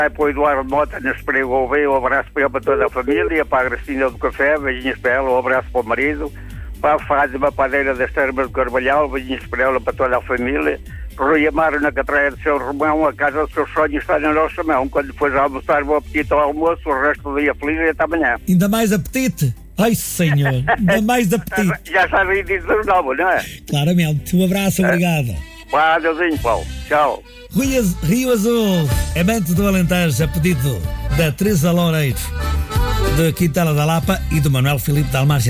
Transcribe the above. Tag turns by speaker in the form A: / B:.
A: Para o Eduardo Mota, na Espera Gouveia, um abraço para ele, para toda a família, para a Cristina do Café, beijinhos para ela, um abraço para o marido, para a Fátima Padeira das Termas do Carvalhal, beijinhos para ela, para toda a família. Rui Amaro, na Catraia do Seu Romão, a casa dos seus sonhos está na nossa mão. Quando depois almoçar, bom apetite ao almoço, o resto do dia feliz e até amanhã.
B: Ainda mais apetite? Ai, senhor, ainda mais apetite.
A: Já sabem disso de novo, não é?
B: Claramente. Um abraço, obrigado.
A: Vá, adeusinho, Paulo. Tchau.
B: Rio Azul, amante do Alentejo, a pedido da Teresa Loureiro, de Quintela da Lapa e do Manuel Filipe da Almargem.